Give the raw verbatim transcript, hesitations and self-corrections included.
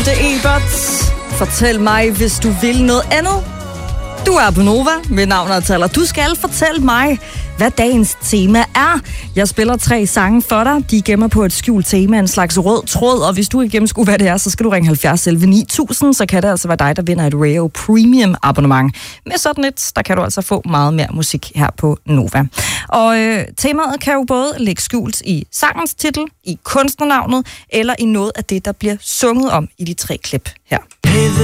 Malte Ebert. Fortæl mig, hvis du vil noget andet. Du er på Nova. Mit navn er Taler. Du skal fortælle mig, hvad dagens tema er. Jeg spiller tre sange for dig. De gemmer på et skjult tema, en slags rød tråd. Og hvis du ikke gennemskue, hvad det er, så skal du ringe halvfjerds elleve ni tusind. Så kan det altså være dig, der vinder et Rayo Premium abonnement. Med sådan et, der kan du altså få meget mere musik her på Nova. Og øh, temaet kan jo både ligge skjult i sangens titel, i kunstnernavnet, eller i noget af det, der bliver sunget om i de tre klip her.